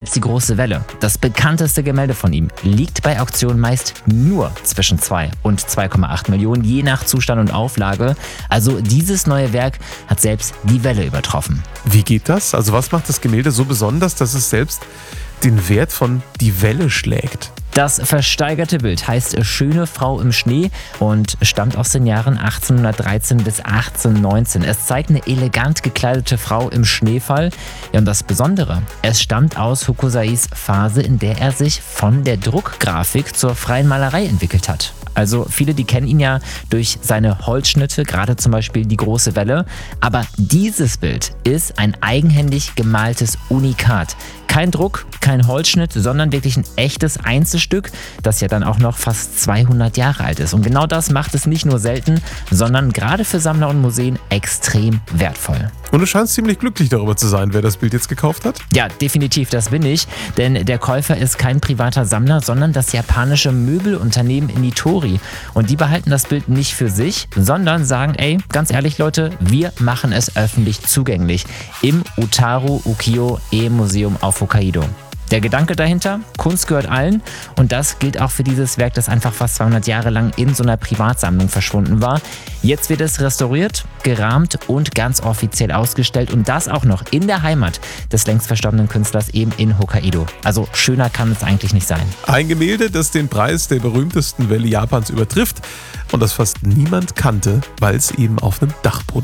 gibt's die große Welle. Das bekannteste Gemälde von ihm liegt bei Auktionen meist nur zwischen 2 und 2,8 Millionen, je nach Zustand und Auflage. Also dieses neue Werk hat selbst die Welle übertroffen. Wie geht das? Also was macht das Gemälde so besonders, dass es selbst den Wert von Die Welle schlägt? Das versteigerte Bild heißt Schöne Frau im Schnee und stammt aus den Jahren 1813 bis 1819. Es zeigt eine elegant gekleidete Frau im Schneefall. Ja, und das Besondere, es stammt aus Hokusais Phase, in der er sich von der Druckgrafik zur freien Malerei entwickelt hat. Also viele, die kennen ihn ja durch seine Holzschnitte, gerade zum Beispiel Die große Welle. Aber dieses Bild ist ein eigenhändig gemaltes Unikat. Kein Druck, kein Holzschnitt, sondern wirklich ein echtes Einzelstück, das ja dann auch noch fast 200 Jahre alt ist. Und genau das macht es nicht nur selten, sondern gerade für Sammler und Museen extrem wertvoll. Und du scheinst ziemlich glücklich darüber zu sein, wer das Bild jetzt gekauft hat. Ja, definitiv, das bin ich. Denn der Käufer ist kein privater Sammler, sondern das japanische Möbelunternehmen Nitori. Und die behalten das Bild nicht für sich, sondern sagen, ey, ganz ehrlich Leute, wir machen es öffentlich zugänglich im Utaru Ukiyo-e-Museum auf Hokkaido. Der Gedanke dahinter, Kunst gehört allen, und das gilt auch für dieses Werk, das einfach fast 200 Jahre lang in so einer Privatsammlung verschwunden war. Jetzt wird es restauriert, gerahmt und ganz offiziell ausgestellt, und das auch noch in der Heimat des längst verstorbenen Künstlers, eben in Hokkaido. Also schöner kann es eigentlich nicht sein. Ein Gemälde, das den Preis der berühmtesten Welle Japans übertrifft und das fast niemand kannte, weil es eben auf einem Dachboden